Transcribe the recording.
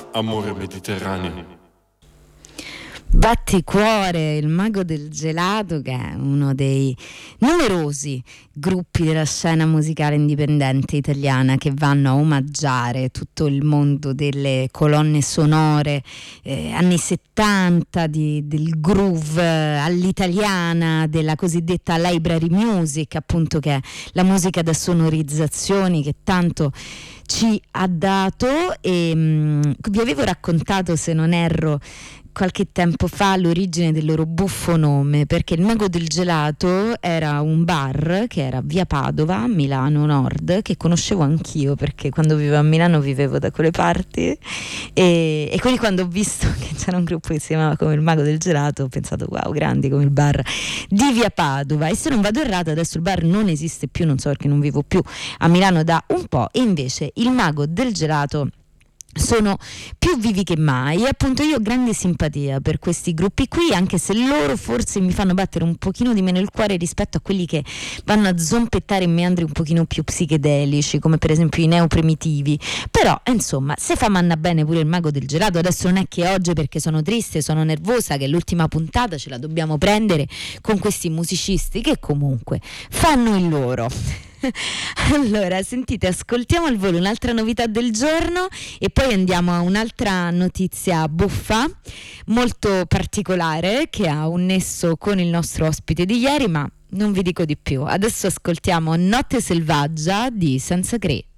amore mediterraneo. Batticuore, il mago del gelato, che è uno dei numerosi gruppi della scena musicale indipendente italiana che vanno a omaggiare tutto il mondo delle colonne sonore anni 70, del groove all'italiana, della cosiddetta library music, appunto, che è la musica da sonorizzazioni che tanto ci ha dato. E vi avevo raccontato, se non erro, qualche tempo fa l'origine del loro buffo nome, perché il Mago del Gelato era un bar che era via Padova, Milano Nord, che conoscevo anch'io perché quando vivevo a Milano vivevo da quelle parti, e quindi quando ho visto che c'era un gruppo che si chiamava come il Mago del Gelato ho pensato wow, grandi come il bar di via Padova. E se non vado errata adesso il bar non esiste più, non so perché non vivo più a Milano da un po', e invece il Mago del Gelato sono più vivi che mai. E appunto io ho grande simpatia per questi gruppi qui, anche se loro forse mi fanno battere un pochino di meno il cuore rispetto a quelli che vanno a zompettare in meandri un pochino più psichedelici, come per esempio i neoprimitivi. Però insomma, se fa manna bene pure il Mago del Gelato. Adesso non è che oggi, perché sono triste, sono nervosa, che l'ultima puntata ce la dobbiamo prendere con questi musicisti che comunque fanno il loro. Allora, sentite, ascoltiamo al volo un'altra novità del giorno e poi andiamo a un'altra notizia buffa, molto particolare, che ha un nesso con il nostro ospite di ieri, ma non vi dico di più. Adesso ascoltiamo Notte Selvaggia di Senza Gre.